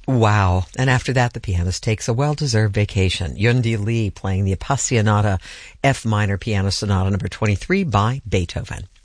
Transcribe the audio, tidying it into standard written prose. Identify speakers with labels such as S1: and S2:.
S1: Wow. And after that, the pianist takes a well-deserved vacation. Yundi Lee playing the Appassionata F minor Piano Sonata number 23 by Beethoven.